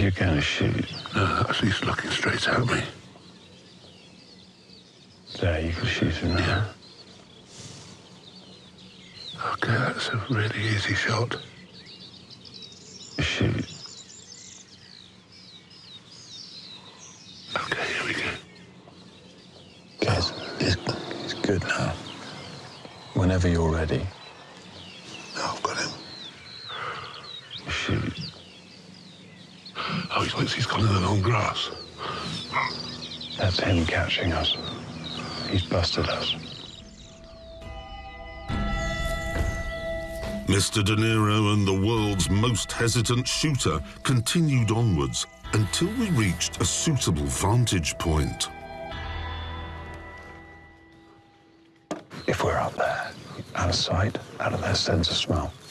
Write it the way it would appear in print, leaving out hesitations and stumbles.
you're going to shoot. No, at least looking straight at me. There, you can shoot him now. Yeah. Okay, that's a really easy shot. Shoot. Okay, here we go. Guys, it's good now. Whenever you're ready. No, I've got him. Shoot. Oh, he thinks he's gone in the long grass. That's him catching us. He's busted us. Mr. De Niro and the world's most hesitant shooter continued onwards until we reached a suitable vantage point. If we're up there, out of sight, out of their sense of smell,